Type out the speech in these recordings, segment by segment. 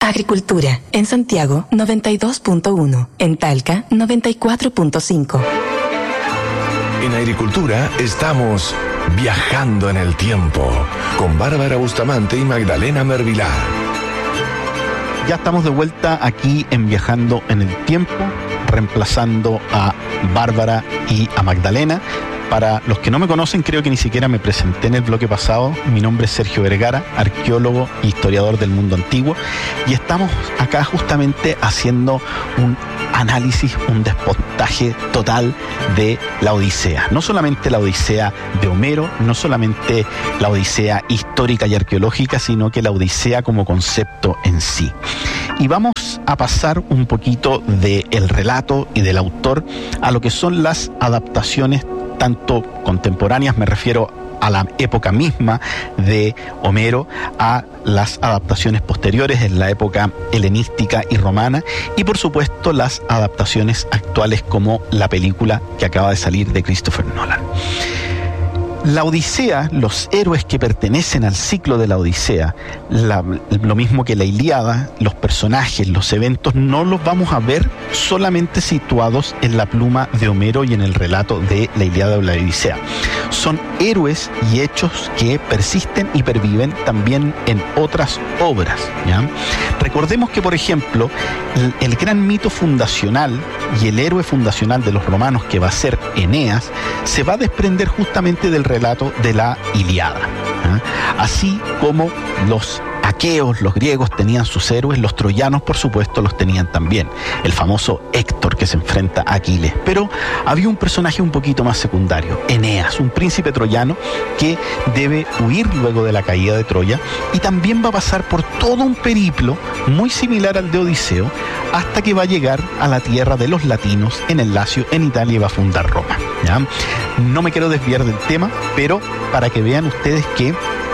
Agricultura, en Santiago 92.1, en Talca 94.5. En Agricultura estamos viajando en el tiempo con Bárbara Bustamante y Magdalena Mervilá. Ya estamos de vuelta aquí en Viajando en el Tiempo, reemplazando a Bárbara y a Magdalena. Para los que no me conocen, creo que ni siquiera me presenté en el bloque pasado. Mi nombre es Sergio Vergara, arqueólogo e historiador del mundo antiguo, y estamos acá justamente haciendo un análisis, un despotaje total de la Odisea. No solamente la Odisea de Homero, no solamente la Odisea histórica y arqueológica, sino que la Odisea como concepto en sí. Y vamos a pasar un poquito del relato y del autor a lo que son las adaptaciones tanto contemporáneas, me refiero a la época misma de Homero, a las adaptaciones posteriores en la época helenística y romana, y por supuesto las adaptaciones actuales como la película que acaba de salir de Christopher Nolan. La Odisea, los héroes que pertenecen al ciclo de la Odisea, lo mismo que la Ilíada, los personajes, los eventos, no los vamos a ver solamente situados en la pluma de Homero y en el relato de la Ilíada o la Odisea. Son héroes y hechos que persisten y perviven también en otras obras, ¿ya? Recordemos que, por ejemplo, el gran mito fundacional y el héroe fundacional de los romanos, que va a ser Eneas, se va a desprender justamente del relato de la Ilíada, ¿eh? Así como los aqueos, los griegos tenían sus héroes, los troyanos por supuesto los tenían también, el famoso Héctor que se enfrenta a Aquiles, pero había un personaje un poquito más secundario, Eneas, un príncipe troyano que debe huir luego de la caída de Troya y también va a pasar por todo un periplo muy similar al de Odiseo hasta que va a llegar a la tierra de los latinos en el Lacio, en Italia, y va a fundar Roma, ¿ya? No me quiero desviar del tema, pero para que vean ustedes que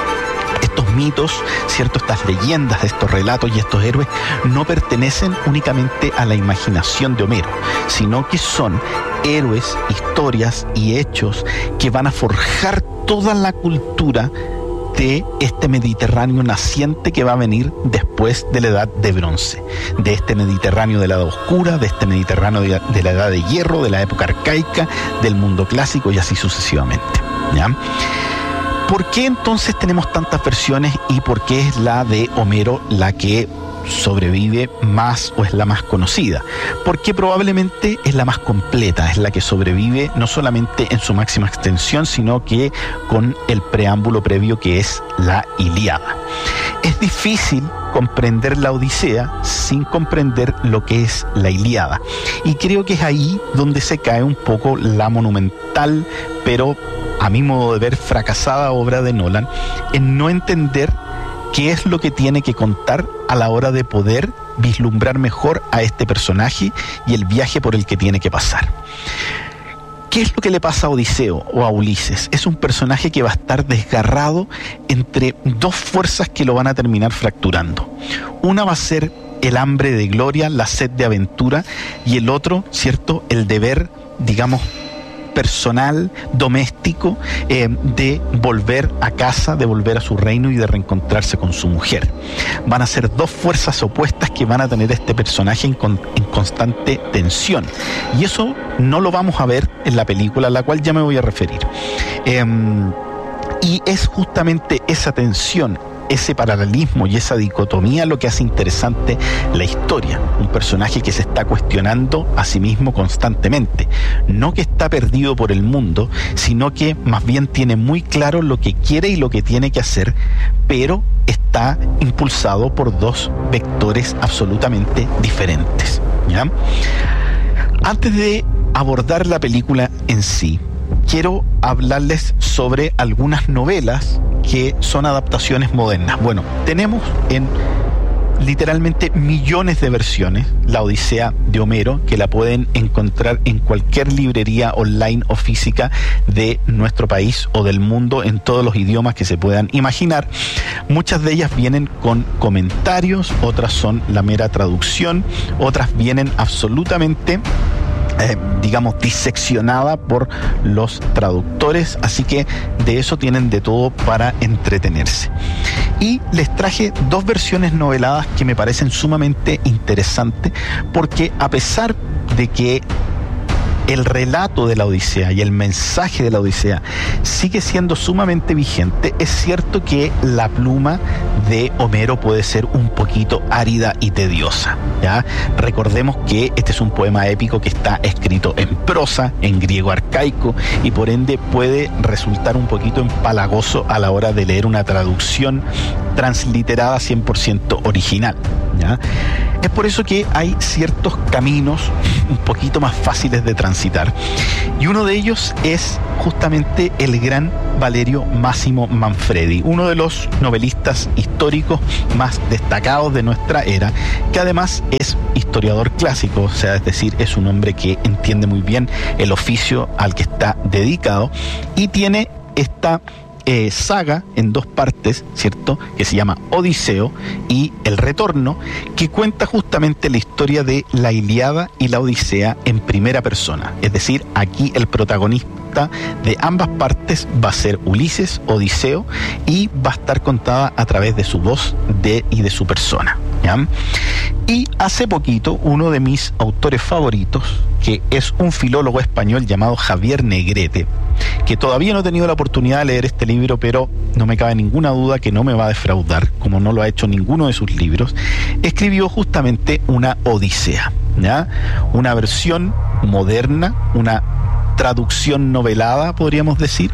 estos mitos, ¿cierto? Estas leyendas, estos relatos y estos héroes no pertenecen únicamente a la imaginación de Homero, sino que son héroes, historias y hechos que van a forjar toda la cultura de este Mediterráneo naciente que va a venir después de la Edad de Bronce, de este Mediterráneo de la Edad Oscura, de este Mediterráneo de la Edad de Hierro, de la época arcaica, del mundo clásico y así sucesivamente, ¿ya? ¿Por qué entonces tenemos tantas versiones y por qué es la de Homero la que sobrevive más o es la más conocida? Porque probablemente es la más completa, es la que sobrevive no solamente en su máxima extensión, sino que con el preámbulo previo que es la Ilíada. Es difícil comprender la Odisea sin comprender lo que es la Ilíada, y creo que es ahí donde se cae un poco la monumental, pero a mi modo de ver fracasada obra de Nolan, en no entender qué es lo que tiene que contar a la hora de poder vislumbrar mejor a este personaje y el viaje por el que tiene que pasar. ¿Qué es lo que le pasa a Odiseo o a Ulises? Es un personaje que va a estar desgarrado entre dos fuerzas que lo van a terminar fracturando. Una va a ser el hambre de gloria, la sed de aventura, y el otro, ¿cierto?, el deber, digamos, personal, doméstico, de volver a casa, de volver a su reino y de reencontrarse con su mujer. Van a ser dos fuerzas opuestas que van a tener este personaje en constante tensión, y eso no lo vamos a ver en la película a la cual ya me voy a referir, y es justamente esa tensión, ese paralelismo y esa dicotomía lo que hace interesante la historia. Un personaje que se está cuestionando a sí mismo constantemente, no que está perdido por el mundo, sino que más bien tiene muy claro lo que quiere y lo que tiene que hacer, pero está impulsado por dos vectores absolutamente diferentes, ¿ya? Antes de abordar la película en sí, quiero hablarles sobre algunas novelas que son adaptaciones modernas. Bueno, tenemos en literalmente millones de versiones la Odisea de Homero, que la pueden encontrar en cualquier librería online o física de nuestro país o del mundo, en todos los idiomas que se puedan imaginar. Muchas de ellas vienen con comentarios, otras son la mera traducción, otras vienen absolutamente digamos, diseccionada por los traductores, así que de eso tienen de todo para entretenerse. Y les traje 2 versiones noveladas que me parecen sumamente interesantes, porque a pesar de que el relato de la Odisea y el mensaje de la Odisea sigue siendo sumamente vigente, es cierto que la pluma de Homero puede ser un poquito árida y tediosa, ¿ya? Recordemos que este es un poema épico que está escrito en prosa, en griego arcaico, y por ende puede resultar un poquito empalagoso a la hora de leer una traducción transliterada 100% original, ¿ya? Es por eso que hay ciertos caminos un poquito más fáciles de transitar, y uno de ellos es justamente el gran Valerio Massimo Manfredi, uno de los novelistas históricos más destacados de nuestra era, que además es historiador clásico, o sea, es decir, es un hombre que entiende muy bien el oficio al que está dedicado, y tiene esta saga en 2 partes, ¿cierto?, que se llama Odiseo y El Retorno, que cuenta justamente la historia de la Ilíada y la Odisea en primera persona. Es decir, aquí el protagonista de ambas partes va a ser Ulises, Odiseo, y va a estar contada a través de su voz y de su persona, ¿ya? Y hace poquito, uno de mis autores favoritos, que es un filólogo español llamado Javier Negrete, que todavía no he tenido la oportunidad de leer este libro, pero no me cabe ninguna duda que no me va a defraudar, como no lo ha hecho ninguno de sus libros, escribió justamente una Odisea, ¿ya? Una versión moderna, una traducción novelada, podríamos decir,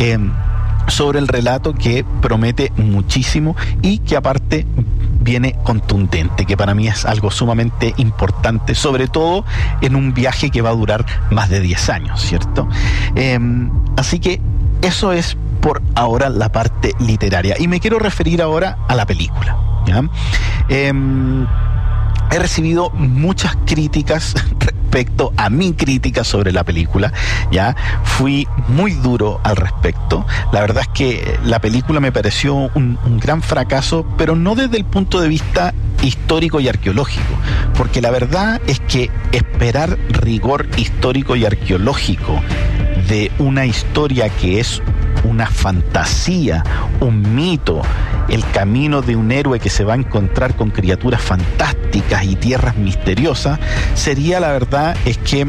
sobre el relato, que promete muchísimo y que aparte viene contundente, que para mí es algo sumamente importante, sobre todo en un viaje que va a durar más de 10 años, ¿cierto? Así que eso es por ahora la parte literaria, y me quiero referir ahora a la película, ¿ya? He recibido muchas críticas respecto a mi crítica sobre la película, ¿ya? Fui muy duro al respecto. La verdad es que la película me pareció un gran fracaso, pero no desde el punto de vista histórico y arqueológico, porque la verdad es que esperar rigor histórico y arqueológico de una historia que es una fantasía, un mito, el camino de un héroe que se va a encontrar con criaturas fantásticas y tierras misteriosas, sería, la verdad es que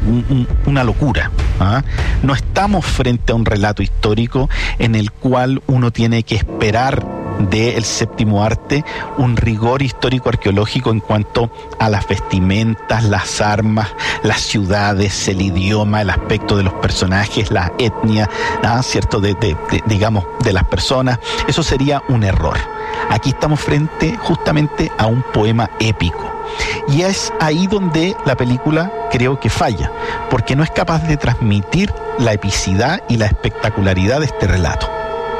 una locura, ¿ah? No estamos frente a un relato histórico en el cual uno tiene que esperar del séptimo arte un rigor histórico-arqueológico en cuanto a las vestimentas, las armas, las ciudades, el idioma, el aspecto de los personajes, la etnia, ¿cierto? Digamos, de las personas. Eso sería un error. Aquí estamos frente justamente a un poema épico. Y es ahí donde la película creo que falla, porque no es capaz de transmitir la epicidad y la espectacularidad de este relato.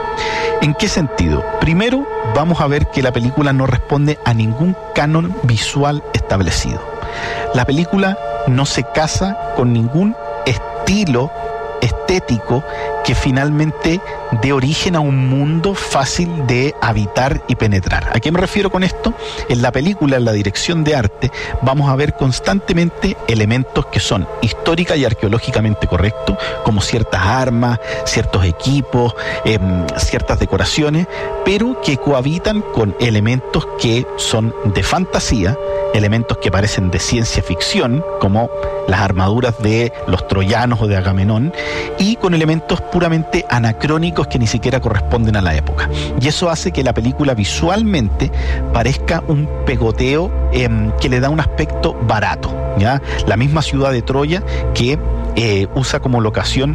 ¿En qué sentido? Primero, vamos a ver que la película no responde a ningún canon visual establecido. La película no se casa con ningún estilo estético que finalmente dé origen a un mundo fácil de habitar y penetrar. ¿A qué me refiero con esto? En la película, en la dirección de arte, vamos a ver constantemente elementos que son histórica y arqueológicamente correctos, como ciertas armas, ciertos equipos, ciertas decoraciones, pero que cohabitan con elementos que son de fantasía, elementos que parecen de ciencia ficción, como las armaduras de los troyanos o de Agamenón, y con elementos puramente anacrónicos que ni siquiera corresponden a la época. Y eso hace que la película visualmente parezca un pegoteo que le da un aspecto barato, ¿ya? La misma ciudad de Troya, que usa como locación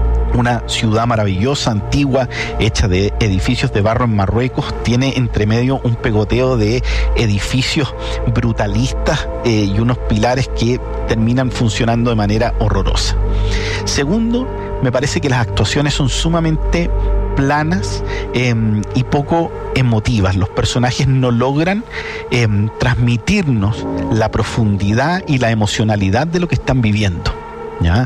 una ciudad maravillosa, antigua, hecha de edificios de barro en Marruecos, tiene entre medio un pegoteo de edificios brutalistas y unos pilares que terminan funcionando de manera horrorosa. Segundo, me parece que las actuaciones son sumamente planas y poco emotivas. Los personajes no logran transmitirnos la profundidad y la emocionalidad de lo que están viviendo, ¿ya?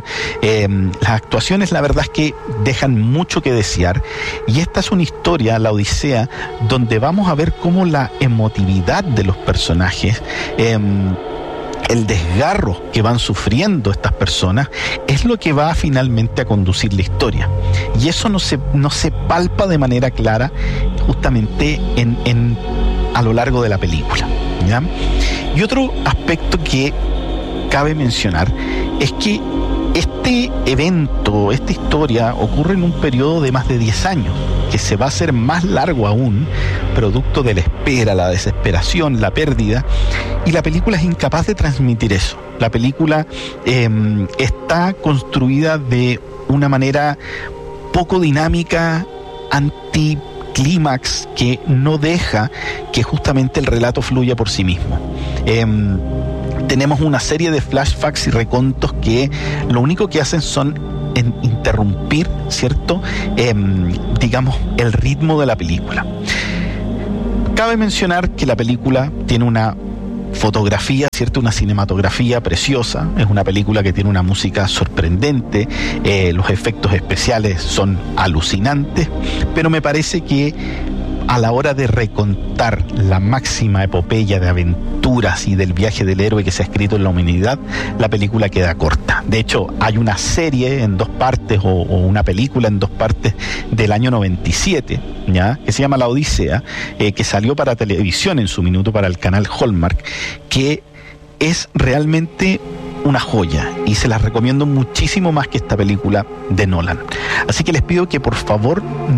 Las actuaciones, la verdad es que dejan mucho que desear, y esta es una historia, la Odisea, donde vamos a ver cómo la emotividad de los personajes el desgarro que van sufriendo estas personas es lo que va finalmente a conducir la historia. Y eso no se palpa de manera clara justamente a lo largo de la película, ¿ya? Y otro aspecto que cabe mencionar es que este evento, esta historia, ocurre en un periodo de más de 10 años, que se va a hacer más largo aún, producto de la espera, la desesperación, la pérdida, y la película es incapaz de transmitir eso. La película está construida de una manera poco dinámica, anticlímax, que no deja que justamente el relato fluya por sí mismo. Tenemos una serie de flashbacks y recontos que lo único que hacen son interrumpir, ¿cierto? Digamos, el ritmo de la película. Cabe mencionar que la película tiene una fotografía, ¿cierto? Una cinematografía preciosa. Es una película que tiene una música sorprendente, los efectos especiales son alucinantes, pero me parece que a la hora de recontar la máxima epopeya de aventuras y del viaje del héroe que se ha escrito en la humanidad, la película queda corta. De hecho, hay una serie en 2 partes o una película en 2 partes del año 97, ¿ya? Que se llama La Odisea, que salió para televisión en su minuto para el canal Hallmark, que es realmente una joya y se las recomiendo muchísimo más que esta película de Nolan. Así que les pido que por favor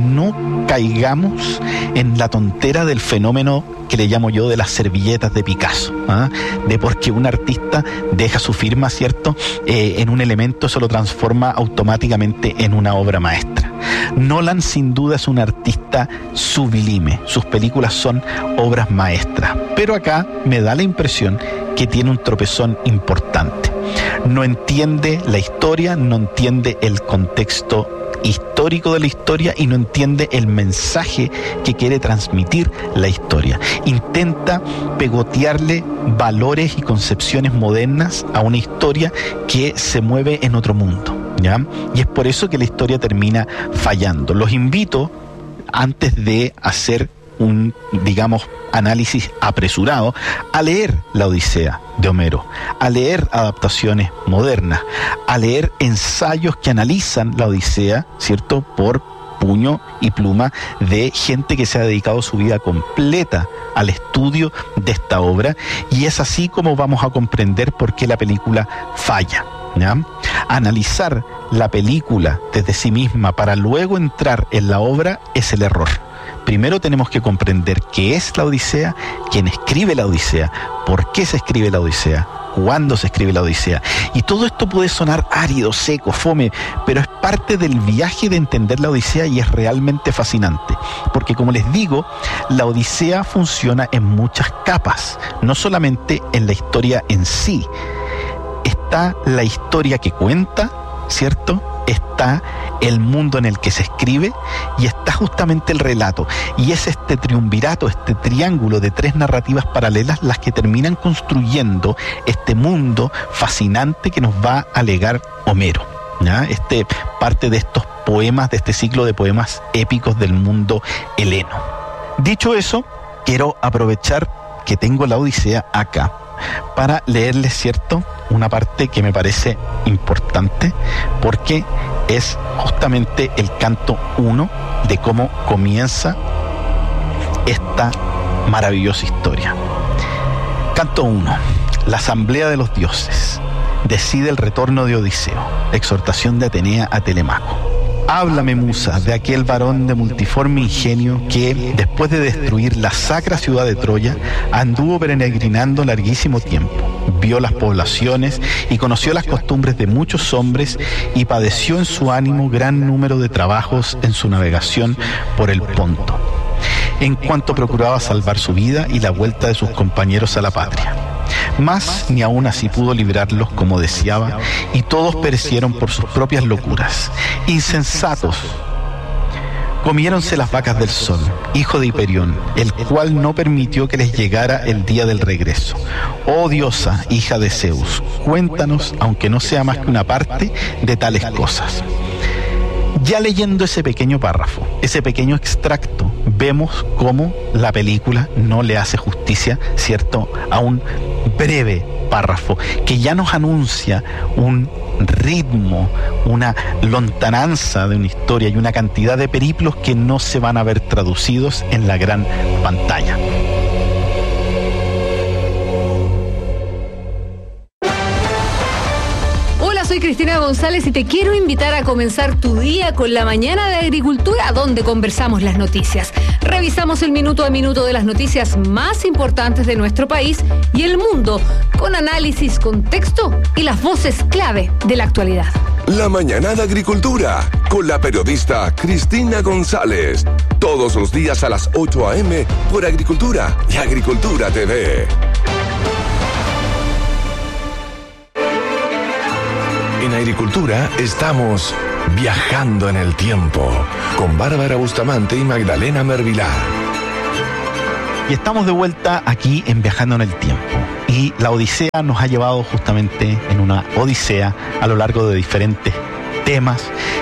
no caigamos en la tontera del fenómeno que le llamo yo de las servilletas de Picasso, ¿ah? De porque un artista deja su firma, ¿cierto? En un elemento, eso lo transforma automáticamente en una obra maestra. Nolan sin duda es un artista sublime, sus películas son obras maestras, pero acá me da la impresión que tiene un tropezón importante. No entiende la historia, no entiende el contexto histórico de la historia y no entiende el mensaje que quiere transmitir la historia. Intenta pegotearle valores y concepciones modernas a una historia que se mueve en otro mundo, ¿ya? Y es por eso que la historia termina fallando. Los invito, antes de hacer un, digamos, análisis apresurado, a leer La Odisea de Homero, a leer adaptaciones modernas, a leer ensayos que analizan la Odisea, ¿cierto?, por puño y pluma de gente que se ha dedicado su vida completa al estudio de esta obra, y es así como vamos a comprender por qué la película falla, ¿ya? Analizar la película desde sí misma para luego entrar en la obra es el error. Primero tenemos que comprender qué es la Odisea, quién escribe la Odisea, por qué se escribe la Odisea, cuándo se escribe la Odisea. Y todo esto puede sonar árido, seco, fome, pero es parte del viaje de entender la Odisea y es realmente fascinante. Porque como les digo, la Odisea funciona en muchas capas, no solamente en la historia en sí. Está la historia que cuenta, ¿cierto? Está el mundo en el que se escribe y está justamente el relato. Y es este triunvirato, este triángulo de 3 narrativas paralelas las que terminan construyendo este mundo fascinante que nos va a legar Homero, ¿ya? Parte de estos poemas, de este ciclo de poemas épicos del mundo heleno. Dicho eso, quiero aprovechar que tengo la Odisea acá para leerles, ¿cierto?, una parte que me parece importante porque es justamente el canto 1 de cómo comienza esta maravillosa historia. Canto 1. La asamblea de los dioses decide el retorno de Odiseo. Exhortación de Atenea a Telemaco. Háblame, musa, de aquel varón de multiforme ingenio que, después de destruir la sacra ciudad de Troya, anduvo peregrinando larguísimo tiempo, vio las poblaciones y conoció las costumbres de muchos hombres y padeció en su ánimo gran número de trabajos en su navegación por el Ponto, en cuanto procuraba salvar su vida y la vuelta de sus compañeros a la patria. Mas ni aún así pudo librarlos como deseaba, y todos perecieron por sus propias locuras. Insensatos, comiéronse las vacas del sol, hijo de Hiperión, el cual no permitió que les llegara el día del regreso. Oh diosa, hija de Zeus, cuéntanos, aunque no sea más que una parte, de tales cosas. Ya leyendo ese pequeño párrafo, ese pequeño extracto, vemos cómo la película no le hace justicia, ¿cierto?, a un breve párrafo que ya nos anuncia un ritmo, una lontananza de una historia y una cantidad de periplos que no se van a ver traducidos en la gran pantalla. Soy Cristina González y te quiero invitar a comenzar tu día con la mañana de agricultura, donde conversamos las noticias. Revisamos el minuto a minuto de las noticias más importantes de nuestro país y el mundo, con análisis, contexto y las voces clave de la actualidad. La mañana de agricultura, con la periodista Cristina González. Todos los días a las 8 a.m. por Agricultura y Agricultura TV. En Agricultura estamos viajando en el tiempo con Bárbara Bustamante y Magdalena Mervilar. Y estamos de vuelta aquí en Viajando en el Tiempo. Y la odisea nos ha llevado justamente en una odisea a lo largo de diferentes temas.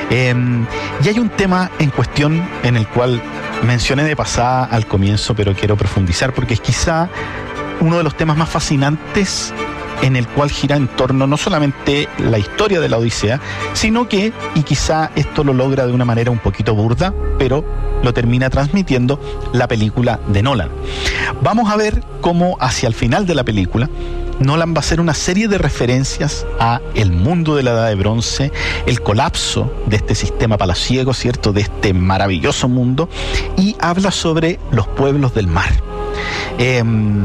Y hay un tema en cuestión en el cual mencioné de pasada al comienzo, pero quiero profundizar porque es quizá uno de los temas más fascinantes en el cual gira en torno no solamente la historia de la Odisea, sino que, y quizá esto lo logra de una manera un poquito burda, pero lo termina transmitiendo la película de Nolan. Vamos a ver cómo hacia el final de la película Nolan va a hacer una serie de referencias a el mundo de la Edad de Bronce, el colapso de este sistema palaciego, ¿cierto?, de este maravilloso mundo, y habla sobre los pueblos del mar. ¿Qué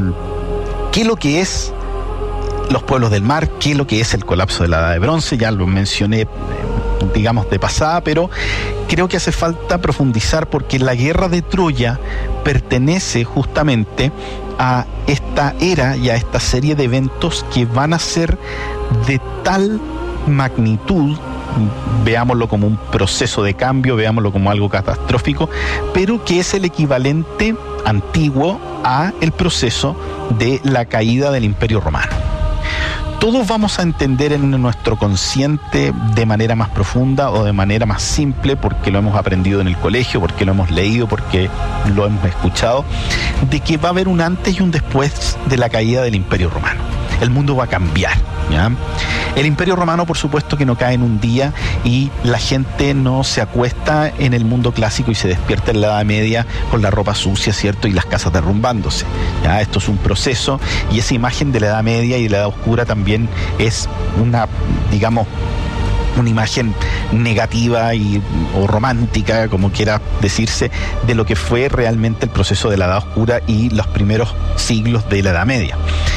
es lo que es los pueblos del mar? ¿Qué es lo que es el colapso de la Edad de Bronce? Ya lo mencioné, digamos, de pasada, pero creo que hace falta profundizar porque la guerra de Troya pertenece justamente a esta era y a esta serie de eventos que van a ser de tal magnitud, veámoslo como un proceso de cambio, veámoslo como algo catastrófico, pero que es el equivalente antiguo a el proceso de la caída del Imperio Romano. Todos vamos a entender en nuestro consciente de manera más profunda o de manera más simple, porque lo hemos aprendido en el colegio, porque lo hemos leído, porque lo hemos escuchado, de que va a haber un antes y un después de la caída del Imperio Romano. El mundo va a cambiar, ¿ya? El Imperio Romano, por supuesto, que no cae en un día y la gente no se acuesta en el mundo clásico y se despierta en la Edad Media con la ropa sucia, ¿cierto?, y las casas derrumbándose, ¿ya? Esto es un proceso y esa imagen de la Edad Media y de la Edad Oscura también es una, digamos, una imagen negativa o romántica, como quiera decirse, de lo que fue realmente el proceso de la Edad Oscura y los primeros siglos de la Edad Media.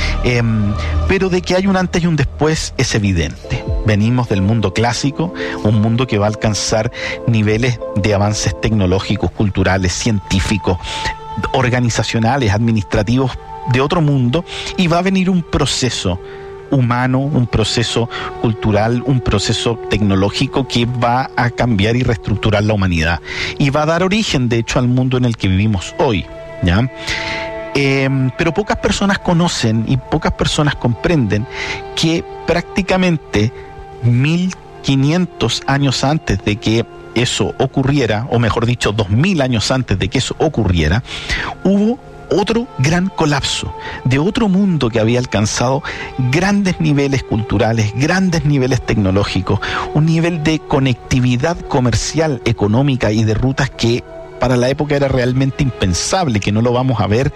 Pero de que hay un antes y un después es evidente. Venimos del mundo clásico, un mundo que va a alcanzar niveles de avances tecnológicos, culturales, científicos, organizacionales, administrativos de otro mundo, y va a venir un proceso humano, un proceso cultural, un proceso tecnológico que va a cambiar y reestructurar la humanidad y va a dar origen, de hecho, al mundo en el que vivimos hoy, ¿ya? Pero pocas personas conocen y pocas personas comprenden que prácticamente 1500 años antes de que eso ocurriera, o mejor dicho, 2000 años antes de que eso ocurriera, hubo otro gran colapso de otro mundo que había alcanzado grandes niveles culturales, grandes niveles tecnológicos, un nivel de conectividad comercial, económica y de rutas que para la época era realmente impensable, que no lo vamos a ver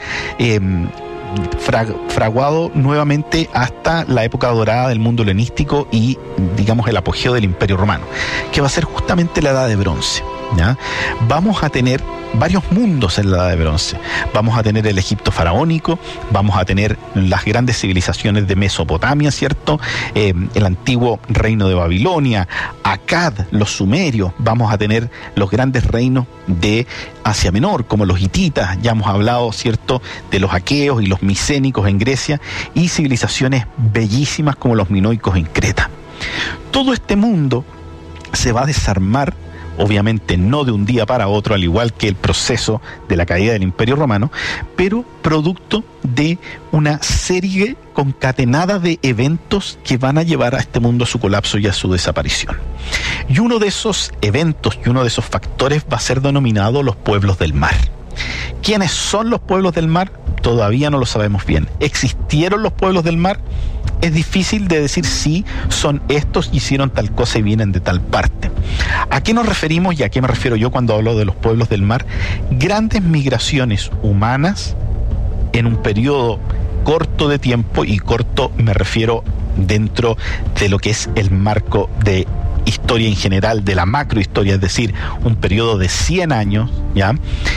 fraguado nuevamente hasta la época dorada del mundo helenístico y, digamos, el apogeo del Imperio Romano, que va a ser justamente la Edad de Bronce, ¿ya? Vamos a tener varios mundos en la Edad de Bronce. Vamos a tener el Egipto faraónico, vamos a tener las grandes civilizaciones de Mesopotamia, ¿cierto? El antiguo reino de Babilonia, Akkad, los sumerios, vamos a tener los grandes reinos de Asia Menor, como los hititas, ya hemos hablado, ¿cierto?, de los aqueos y los micénicos en Grecia, y civilizaciones bellísimas como los minoicos en Creta. Todo este mundo se va a desarmar, obviamente no de un día para otro, al igual que el proceso de la caída del Imperio Romano, pero producto de una serie concatenada de eventos que van a llevar a este mundo a su colapso y a su desaparición. Y uno de esos eventos y uno de esos factores va a ser denominado los pueblos del mar. ¿Quiénes son los pueblos del mar? todavía no lo sabemos bien. ¿Existieron los pueblos del mar? Es difícil de decir si son estos, hicieron tal cosa y vienen de tal parte. ¿A qué nos referimos y a qué me refiero yo cuando hablo de los pueblos del mar? Grandes migraciones humanas en un periodo corto de tiempo, y corto me refiero dentro de lo que es el marco de historia en general, de la macrohistoria, es decir, un periodo de 100 años, ¿ya?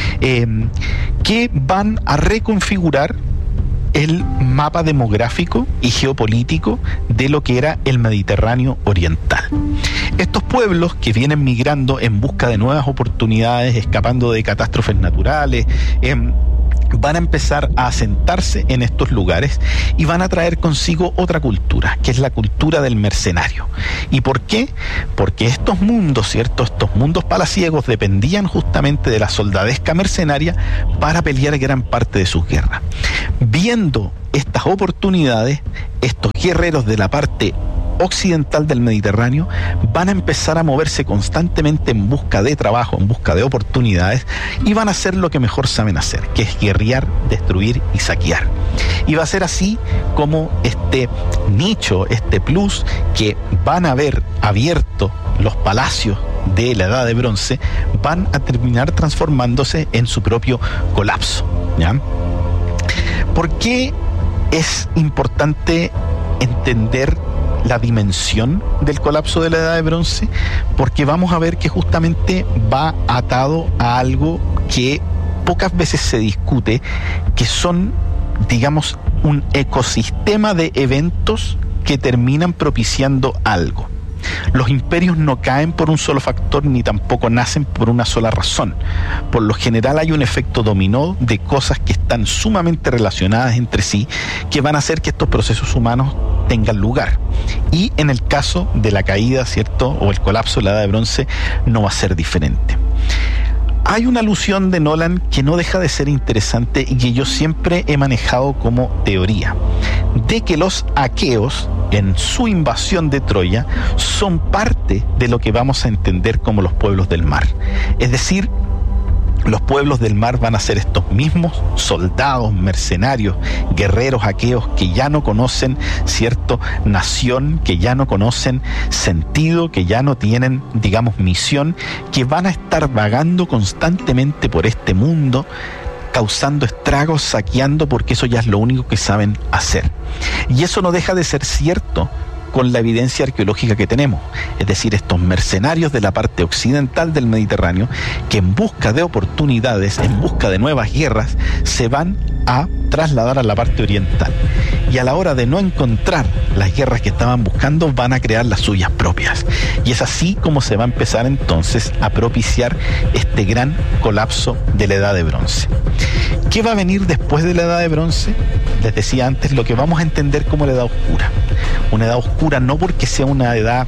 Que van a reconfigurar el mapa demográfico y geopolítico de lo que era el Mediterráneo oriental. Estos pueblos que vienen migrando en busca de nuevas oportunidades, escapando de catástrofes naturales, van a empezar a asentarse en estos lugares y van a traer consigo otra cultura, que es la cultura del mercenario. ¿Y por qué? Porque estos mundos, ¿cierto? Estos mundos palaciegos dependían justamente de la soldadesca mercenaria para pelear gran parte de sus guerras. Viendo estas oportunidades, estos guerreros de la parte occidental del Mediterráneo van a empezar a moverse constantemente en busca de trabajo, en busca de oportunidades, y van a hacer lo que mejor saben hacer, que es guerrear, destruir y saquear. Y va a ser así como este nicho, este plus que van a haber abierto los palacios de la Edad de Bronce, van a terminar transformándose en su propio colapso, ¿ya? ¿Por qué es importante entender la dimensión del colapso de la Edad de Bronce? Porque vamos a ver que justamente va atado a algo que pocas veces se discute, que son, digamos, un ecosistema de eventos que terminan propiciando algo. Los imperios no caen por un solo factor, ni tampoco nacen por una sola razón. Por lo general hay un efecto dominó de cosas que están sumamente relacionadas entre sí, que van a hacer que estos procesos humanos tengan lugar. Y en el caso de la caída, ¿cierto?, o el colapso de la Edad de Bronce, no va a ser diferente. Hay una alusión de Nolan que no deja de ser interesante y que yo siempre he manejado como teoría, de que los aqueos, en su invasión de Troya, son parte de lo que vamos a entender como los pueblos del mar. Es decir, los pueblos del mar van a ser estos mismos soldados, mercenarios, guerreros aqueos que ya no conocen, ¿cierto?, nación, que ya no conocen sentido, que ya no tienen, digamos, misión, que van a estar vagando constantemente por este mundo, causando estragos, saqueando, porque eso ya es lo único que saben hacer. Y eso no deja de ser cierto con la evidencia arqueológica que tenemos, es decir, estos mercenarios de la parte occidental del Mediterráneo que en busca de oportunidades, en busca de nuevas guerras, se van a trasladar a la parte oriental, y a la hora de no encontrar las guerras que estaban buscando, van a crear las suyas propias, y es así como se va a empezar entonces a propiciar este gran colapso de la Edad de Bronce. ¿Qué va a venir después de la Edad de Bronce? Les decía antes, lo que vamos a entender como la Edad Oscura. Una edad oscura no porque sea una edad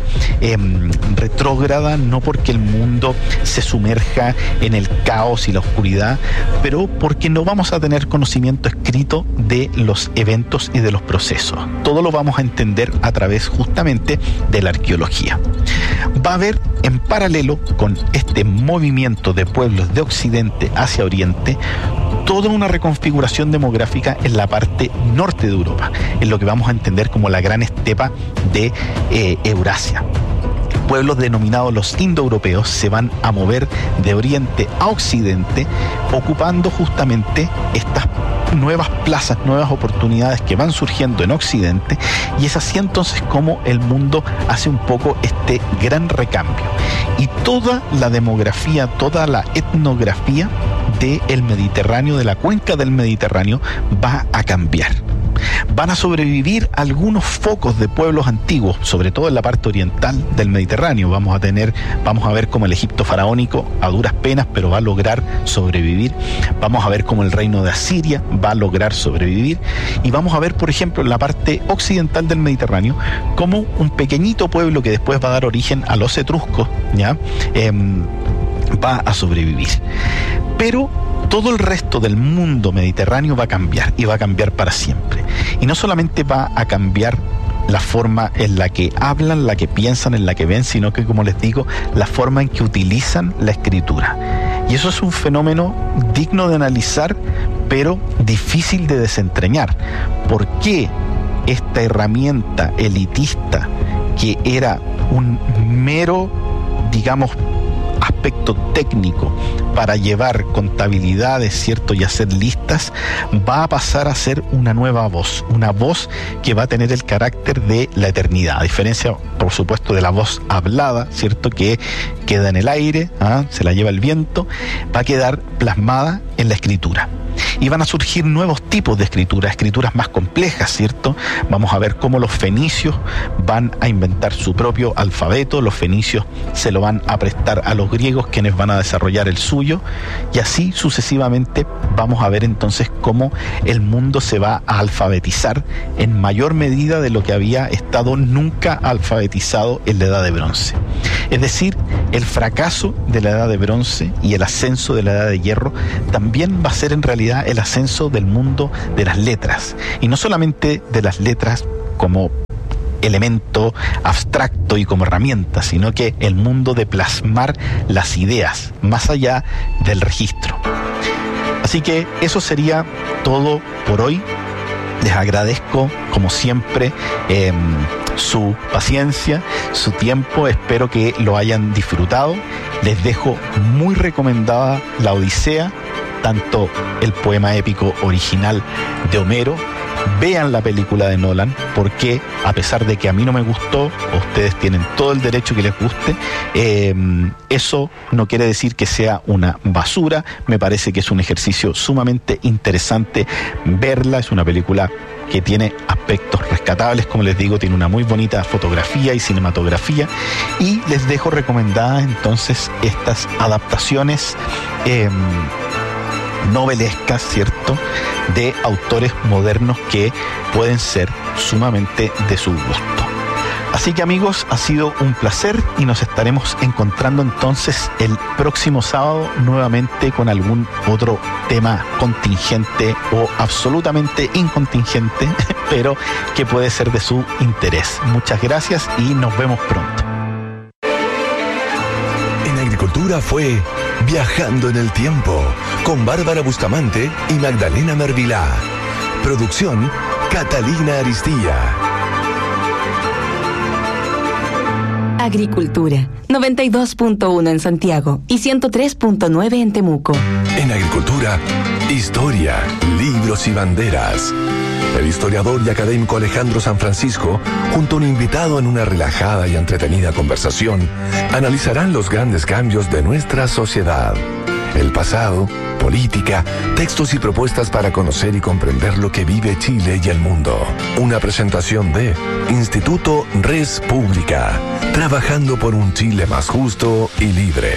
retrógrada, no porque el mundo se sumerja en el caos y la oscuridad, pero porque no vamos a tener conocimiento escrito de los eventos y de los procesos. Todo lo vamos a entender a través justamente de la arqueología. Va a haber en paralelo con este movimiento de pueblos de Occidente hacia Oriente toda una reconfiguración demográfica en la parte norte de Europa, en lo que vamos a entender como la gran estepa de Eurasia. Pueblos denominados los indoeuropeos se van a mover de oriente a occidente, ocupando justamente estas nuevas plazas, nuevas oportunidades que van surgiendo en occidente, y es así entonces como el mundo hace un poco este gran recambio. Y toda la demografía, toda la etnografía del Mediterráneo, de la cuenca del Mediterráneo, va a cambiar. Van a sobrevivir algunos focos de pueblos antiguos, sobre todo en la parte oriental del Mediterráneo. Vamos a ver cómo el Egipto faraónico, a duras penas, pero va a lograr sobrevivir. Vamos a ver cómo el reino de Asiria va a lograr sobrevivir. Y vamos a ver, por ejemplo, en la parte occidental del Mediterráneo, cómo un pequeñito pueblo que después va a dar origen a los etruscos, ¿ya? Va a sobrevivir. Pero todo el resto del mundo mediterráneo va a cambiar, y va a cambiar para siempre. Y no solamente va a cambiar la forma en la que hablan, la que piensan, en la que ven, sino que, como les digo, la forma en que utilizan la escritura. Y eso es un fenómeno digno de analizar, pero difícil de desentrañar. ¿Por qué esta herramienta elitista, que era un mero, digamos, aspecto técnico para llevar contabilidades, ¿cierto?, y hacer listas, va a pasar a ser una nueva voz, una voz que va a tener el carácter de la eternidad, a diferencia, por supuesto, de la voz hablada, ¿cierto?, que queda en el aire, se la lleva el viento, va a quedar plasmada en la escritura. Y van a surgir nuevos tipos de escrituras más complejas, ¿cierto? Vamos a ver cómo los fenicios van a inventar su propio alfabeto, los fenicios se lo van a prestar a los griegos, quienes van a desarrollar el suyo, y así sucesivamente vamos a ver entonces cómo el mundo se va a alfabetizar en mayor medida de lo que había estado nunca alfabetizado en la Edad de Bronce. Es decir, el fracaso de la Edad de Bronce y el ascenso de la Edad de Hierro también va a ser en realidad el ascenso del mundo de las letras, y no solamente de las letras como elemento abstracto y como herramienta, sino que el mundo de plasmar las ideas más allá del registro. Así que eso sería todo por hoy. Les agradezco, como siempre, su paciencia, su tiempo. Espero que lo hayan disfrutado. Les dejo muy recomendada La Odisea, tanto el poema épico original de Homero. Vean la película de Nolan, porque a pesar de que a mí no me gustó, ustedes tienen todo el derecho que les guste, eso no quiere decir que sea una basura. Me parece que es un ejercicio sumamente interesante verla. Es una película que tiene aspectos rescatables, como les digo, tiene una muy bonita fotografía y cinematografía, y les dejo recomendadas entonces estas adaptaciones novelescas, ¿cierto?, de autores modernos que pueden ser sumamente de su gusto. Así que, amigos, ha sido un placer y nos estaremos encontrando entonces el próximo sábado nuevamente con algún otro tema contingente o absolutamente incontingente, pero que puede ser de su interés. Muchas gracias y nos vemos pronto. En Agricultura fue Viajando en el Tiempo, con Bárbara Bustamante y Magdalena Mervilá. Producción, Catalina Aristía. Agricultura, 92.1 en Santiago y 103.9 en Temuco. En Agricultura, historia, libros y banderas. El historiador y académico Alejandro San Francisco, junto a un invitado en una relajada y entretenida conversación, analizarán los grandes cambios de nuestra sociedad. El pasado, política, textos y propuestas para conocer y comprender lo que vive Chile y el mundo. Una presentación de Instituto Res Pública, trabajando por un Chile más justo y libre.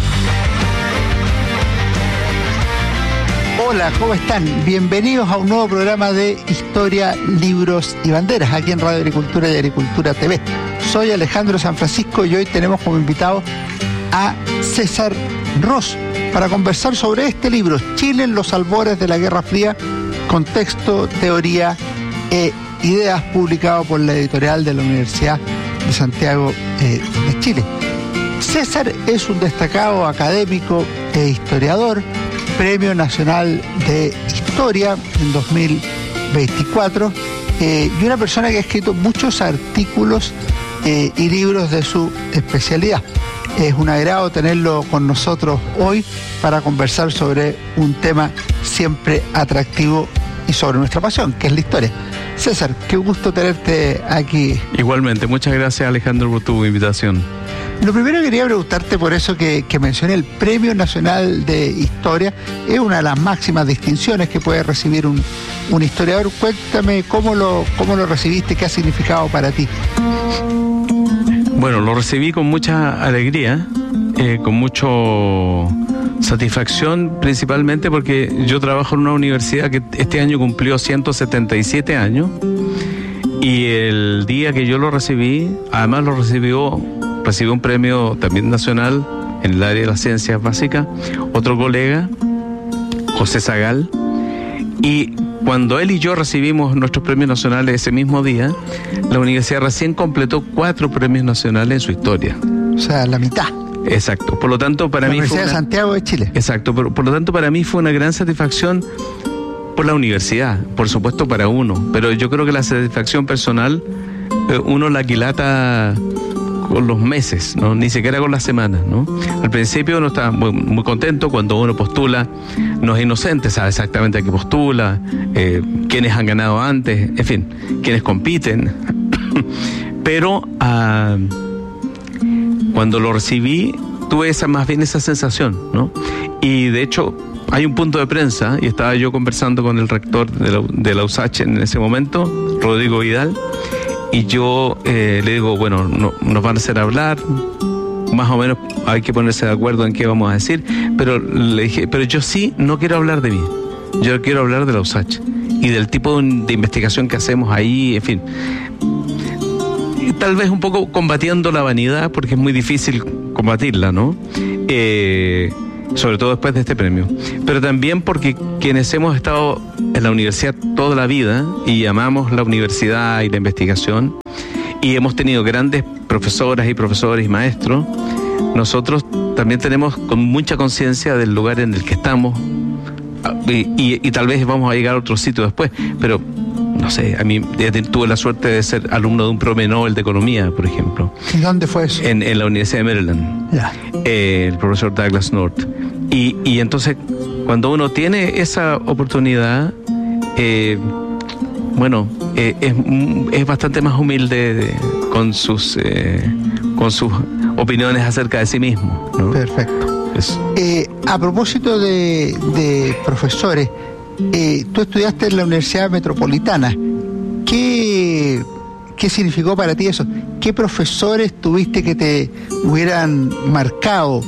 Hola, ¿cómo están? Bienvenidos a un nuevo programa de Historia, Libros y Banderas, aquí en Radio Agricultura y Agricultura TV. Soy Alejandro San Francisco y hoy tenemos como invitado a César Ross para conversar sobre este libro, Chile en los albores de la Guerra Fría, contexto, teoría e ideas, publicado por la editorial de la Universidad de Santiago de Chile. César es un destacado académico e historiador, Premio Nacional de Historia en 2024, y una persona que ha escrito muchos artículos y libros de su especialidad. Es un agrado tenerlo con nosotros hoy para conversar sobre un tema siempre atractivo y sobre nuestra pasión, que es la historia. César, qué gusto tenerte aquí. Igualmente, muchas gracias, Alejandro, por tu invitación. Lo primero que quería preguntarte, por eso que mencioné el Premio Nacional de Historia, es una de las máximas distinciones que puede recibir un historiador. Cuéntame cómo lo recibiste, qué ha significado para ti. Bueno, lo recibí con mucha alegría, con mucha satisfacción, principalmente porque yo trabajo en una universidad que este año cumplió 177 años, y el día que yo lo recibí, además recibió un premio también nacional en el área de las ciencias básicas, otro colega, José Zagal, y cuando él y yo recibimos nuestros premios nacionales ese mismo día, la universidad recién completó 4 premios nacionales en su historia. O sea, la mitad. Exacto, por lo tanto para mí fue... La Universidad de Santiago de Chile. Exacto, por lo tanto para mí fue una gran satisfacción por la universidad, por supuesto para uno, pero yo creo que la satisfacción personal uno la quilata con los meses, ¿no? Ni siquiera con las semanas, ¿no? Al principio uno está muy contento cuando uno postula, no es inocente, sabe exactamente a qué postula, quiénes han ganado antes, en fin, quiénes compiten. Pero cuando lo recibí, tuve más bien esa sensación, ¿no? Y de hecho, hay un punto de prensa, y estaba yo conversando con el rector de la USACH en ese momento, Rodrigo Vidal, y yo le digo, bueno, nos van a hacer hablar, más o menos hay que ponerse de acuerdo en qué vamos a decir, pero le dije, pero yo sí no quiero hablar de mí, yo quiero hablar de la USACH y del tipo de investigación que hacemos ahí, en fin. Y tal vez un poco combatiendo la vanidad, porque es muy difícil combatirla, ¿no? Sobre todo después de este premio, pero también porque quienes hemos estado en la universidad toda la vida y amamos la universidad y la investigación y hemos tenido grandes profesoras y profesores y maestros, nosotros también tenemos con mucha conciencia del lugar en el que estamos y tal vez vamos a llegar a otro sitio después, pero no sé, a mí tuve la suerte de ser alumno de un premio Nobel de Economía, por ejemplo. ¿Y dónde fue eso? En la Universidad de Maryland. Ya. El profesor Douglas North. Y entonces, cuando uno tiene esa oportunidad, es bastante más humilde con sus opiniones acerca de sí mismo, ¿no? Perfecto. Eso. A propósito de profesores, tú estudiaste en la Universidad Metropolitana. ¿Qué significó para ti eso? ¿Qué profesores tuviste que te hubieran marcado?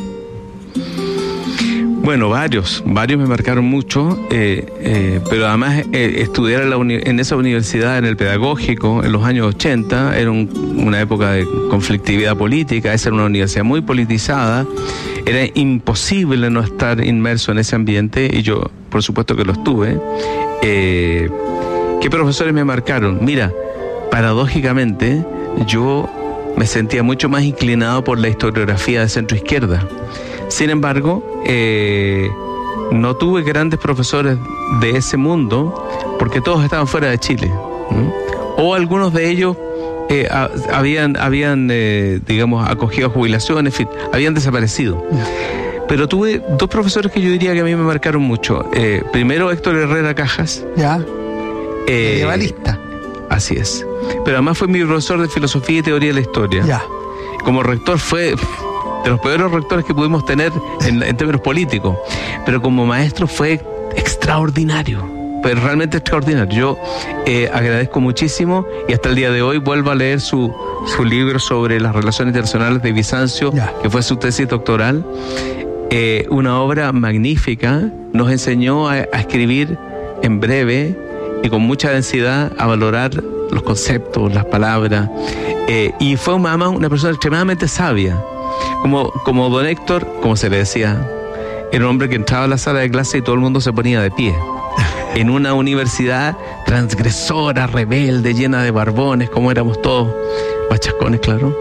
Bueno, varios me marcaron mucho, pero además estudiar en esa universidad, en el pedagógico, en los años 80, era una época de conflictividad política, esa era una universidad muy politizada, era imposible no estar inmerso en ese ambiente, y yo, por supuesto que lo estuve. ¿Qué profesores me marcaron? Mira, paradójicamente, yo me sentía mucho más inclinado por la historiografía de centro izquierda. Sin embargo, no tuve grandes profesores de ese mundo porque todos estaban fuera de Chile, ¿no? O algunos de ellos habían digamos, acogido jubilación, en fin, habían desaparecido. Pero tuve dos profesores que yo diría que a mí me marcaron mucho. Primero, Héctor Herrera Cajas. Ya. Medievalista. Así es. Pero además fue mi profesor de filosofía y teoría de la historia. Ya. Como rector fue de los peores rectores que pudimos tener en términos políticos, pero como maestro fue extraordinario, pero realmente extraordinario. Yo agradezco muchísimo, y hasta el día de hoy vuelvo a leer su libro sobre las relaciones internacionales de Bizancio, que fue su tesis doctoral, una obra magnífica. Nos enseñó a escribir en breve y con mucha densidad, a valorar los conceptos, las palabras, y fue una persona extremadamente sabia. Como don Héctor, como se le decía, era un hombre que entraba a la sala de clase y todo el mundo se ponía de pie. En una universidad transgresora, rebelde, llena de barbones, como éramos todos, machacones, claro,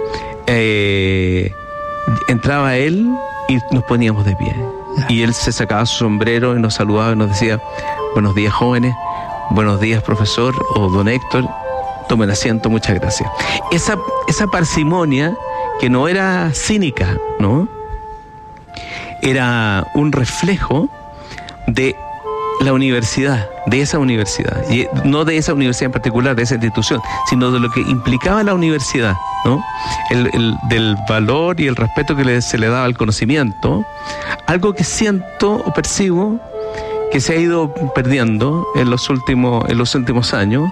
entraba él y nos poníamos de pie. Y él se sacaba su sombrero y nos saludaba y nos decía: buenos días, jóvenes, buenos días, profesor, o don Héctor, tomen asiento, muchas gracias. Esa parsimonia, que no era cínica, ¿no? Era un reflejo de la universidad, de esa universidad, y no de esa universidad en particular, de esa institución, sino de lo que implicaba la universidad, ¿no? Del valor y el respeto que se le daba al conocimiento, algo que siento o percibo que se ha ido perdiendo en los últimos años,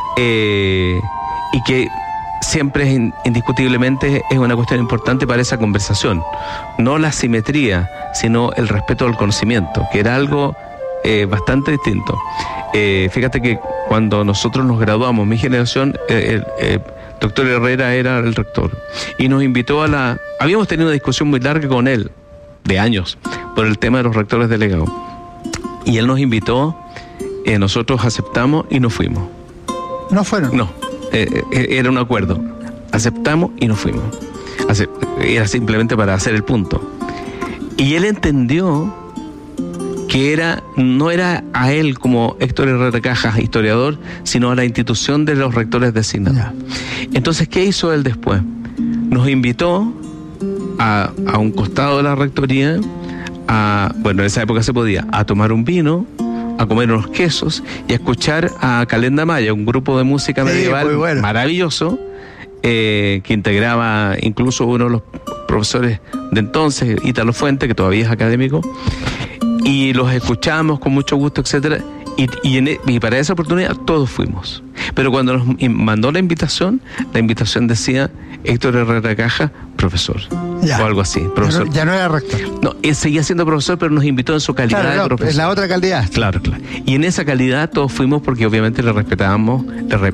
y que siempre indiscutiblemente es una cuestión importante para esa conversación. No la simetría, sino el respeto al conocimiento, que era algo bastante distinto. Fíjate que cuando nosotros nos graduamos, mi generación, doctor Herrera era el rector, y nos invitó habíamos tenido una discusión muy larga con él, de años, por el tema de los rectores delegados. Y él nos invitó, nosotros aceptamos y nos fuimos. ¿No fueron? No. Era un acuerdo, aceptamos y nos fuimos. Era simplemente para hacer el punto. Y él entendió que no era a él como Héctor Herrera Cajas, historiador, sino a la institución de los rectores designados. Ya. Entonces, ¿qué hizo él después? Nos invitó a un costado de la rectoría, en esa época se podía, a tomar un vino, a comer unos quesos y a escuchar a Calenda Maya, un grupo de música medieval maravilloso, que integraba incluso uno de los profesores de entonces, Ítalo Fuente, que todavía es académico, y los escuchamos con mucho gusto, etcétera. Y para esa oportunidad todos fuimos. Pero cuando nos mandó la invitación decía Héctor Herrera Caja, profesor. Ya. O algo así, profesor. Ya no era rector. No, él seguía siendo profesor, pero nos invitó en su calidad de profesor. Es la otra calidad. Claro. Y en esa calidad todos fuimos porque obviamente le respetábamos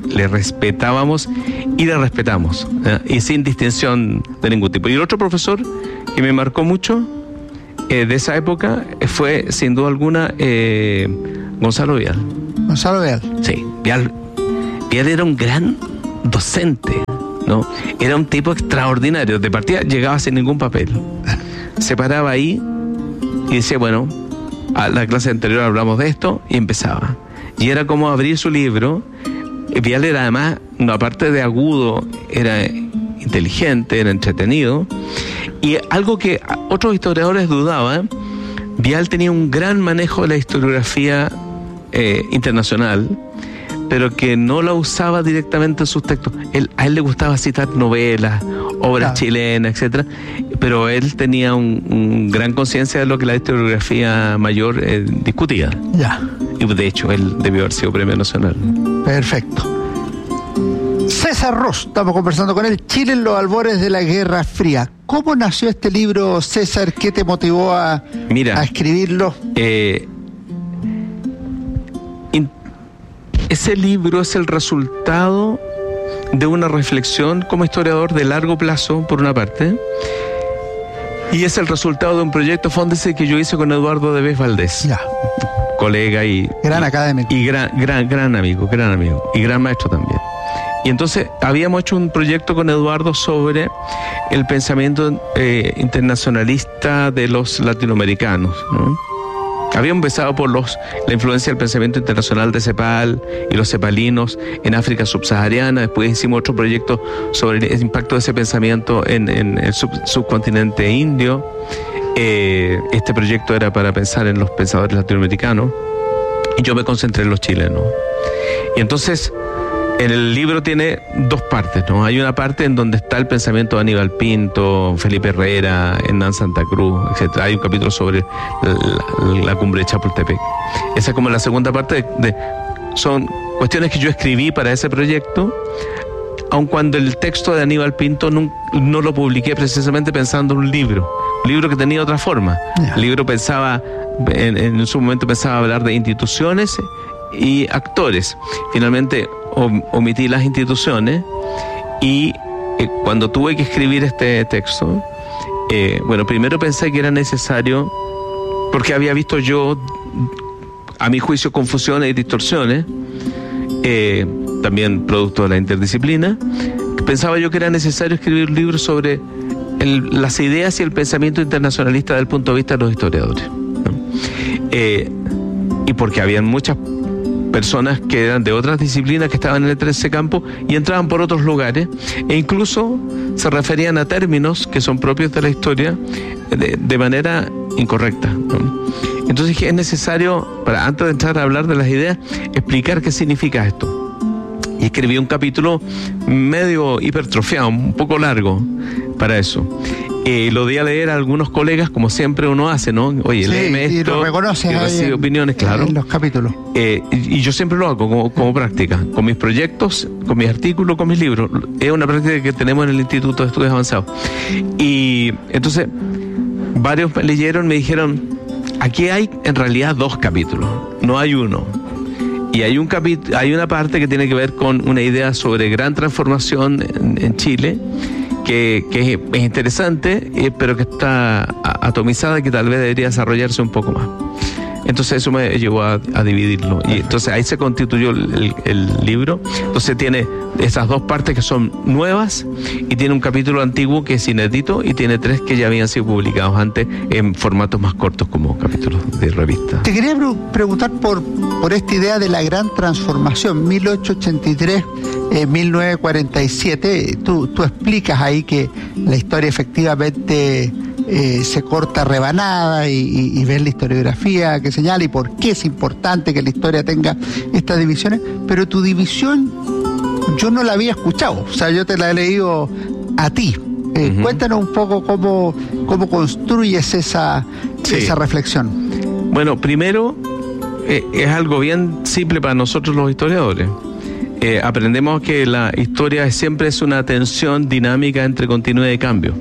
y le respetamos. Y sin distinción de ningún tipo. Y el otro profesor que me marcó mucho de esa época fue, sin duda alguna, Gonzalo Vial. Gonzalo Vial. Sí, Vial era un gran docente, ¿no? Era un tipo extraordinario. De partida llegaba sin ningún papel. Se paraba ahí y decía, bueno, a la clase anterior hablamos de esto, y empezaba. Y era como abrir su libro. Vial era además, no, aparte de agudo, era inteligente, era entretenido. Y algo que otros historiadores dudaban, Vial tenía un gran manejo de la historiografía internacional, pero que no la usaba directamente en sus textos. A él le gustaba citar novelas, obras chilenas, etcétera, pero él tenía un gran conciencia de lo que la historiografía mayor discutía. Ya. Y de hecho, él debió haber sido premio nacional. Perfecto. César Ross, estamos conversando con él. Chile en los albores de la Guerra Fría. ¿Cómo nació este libro, César? ¿Qué te motivó a escribirlo? Ese libro es el resultado de una reflexión como historiador de largo plazo, por una parte, y es el resultado de un proyecto Fóndese que yo hice con Eduardo Debes Valdés, colega y gran académico y gran amigo y gran maestro también. Y entonces habíamos hecho un proyecto con Eduardo sobre el pensamiento internacionalista de los latinoamericanos, ¿no? Habíamos empezado por la influencia del pensamiento internacional de Cepal y los cepalinos en África subsahariana. Después hicimos otro proyecto sobre el impacto de ese pensamiento en el subcontinente indio. Este proyecto era para pensar en los pensadores latinoamericanos y yo me concentré en los chilenos. Y entonces en el libro tiene dos partes, ¿no? Hay una parte en donde está el pensamiento de Aníbal Pinto, Felipe Herrera, Hernán Santa Cruz, etcétera. Hay un capítulo sobre la cumbre de Chapultepec. Esa es como la segunda parte son cuestiones que yo escribí para ese proyecto, aun cuando el texto de Aníbal Pinto no lo publiqué precisamente pensando en un libro que tenía otra forma. El libro pensaba, en su momento pensaba hablar de instituciones y actores. Finalmente omití las instituciones y cuando tuve que escribir este texto, primero pensé que era necesario, porque había visto yo, a mi juicio, confusiones y distorsiones, también producto de la interdisciplina. Pensaba yo que era necesario escribir un libro sobre las ideas y el pensamiento internacionalista desde el punto de vista de los historiadores, ¿no? Y porque habían muchas personas que eran de otras disciplinas que estaban en ese campo y entraban por otros lugares e incluso se referían a términos que son propios de la historia de manera incorrecta, ¿no? Entonces dije, es necesario, antes de entrar a hablar de las ideas, explicar qué significa esto. Y escribí un capítulo medio hipertrofiado, un poco largo para eso. Lo di a leer a algunos colegas, como siempre uno hace, ¿no? Oye, léeme esto. Y lo reconoces, y recibe opiniones, claro. En los capítulos. Y yo siempre lo hago como práctica, con mis proyectos, con mis artículos, con mis libros. Es una práctica que tenemos en el Instituto de Estudios Avanzados. Y entonces, varios me leyeron, me dijeron, aquí hay en realidad 2 capítulos, no hay uno. Y hay una parte que tiene que ver con una idea sobre gran transformación en Chile, que es interesante, pero que está atomizada y que tal vez debería desarrollarse un poco más. Entonces eso me llevó a dividirlo. Y entonces ahí se constituyó el libro. Entonces tiene esas dos partes que son nuevas y tiene un capítulo antiguo que es inédito y tiene 3 que ya habían sido publicados antes en formatos más cortos como capítulos de revista. Te quería preguntar por esta idea de la gran transformación, 1883-1947. Tú explicas ahí que la historia efectivamente se corta rebanada y ves la historiografía que señala y por qué es importante que la historia tenga estas divisiones, pero tu división yo no la había escuchado, o sea, yo te la he leído a ti. Cuéntanos un poco cómo construyes esa reflexión. Bueno, primero, es algo bien simple para nosotros los historiadores. Aprendemos que la historia siempre es una tensión dinámica entre continuidad y cambio.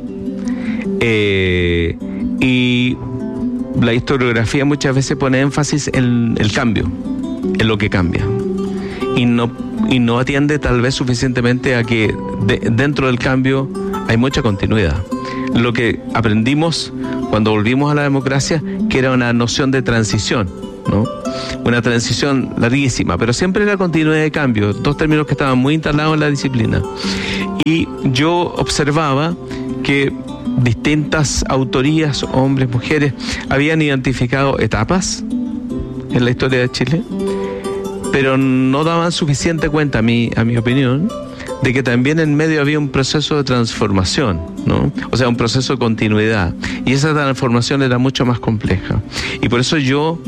Y la historiografía muchas veces pone énfasis en el cambio, en lo que cambia. Y no atiende tal vez suficientemente a que dentro del cambio hay mucha continuidad. Lo que aprendimos cuando volvimos a la democracia, que era una noción de transición, ¿no? Una transición larguísima, pero siempre era continuidad de cambio, 2 términos que estaban muy instalados en la disciplina. Y yo observaba que distintas autorías, hombres, mujeres, habían identificado etapas en la historia de Chile, pero no daban suficiente cuenta, a mi opinión, de que también en medio había un proceso de transformación, ¿no? O sea, un proceso de continuidad. Y esa transformación era mucho más compleja. Y por eso yo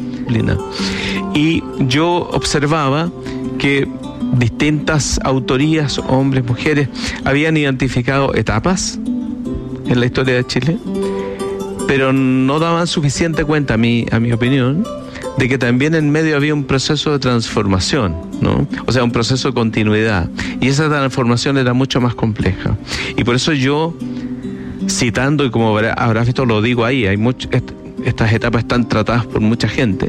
observaba que distintas autorías, hombres, mujeres, habían identificado etapas en la historia de Chile, pero no daban suficiente cuenta, a mi opinión, de que también en medio había un proceso de transformación, ¿no? O sea, un proceso de continuidad. Y esa transformación era mucho más compleja. Y por eso yo, citando, y como habrás visto, lo digo ahí, estas etapas están tratadas por mucha gente,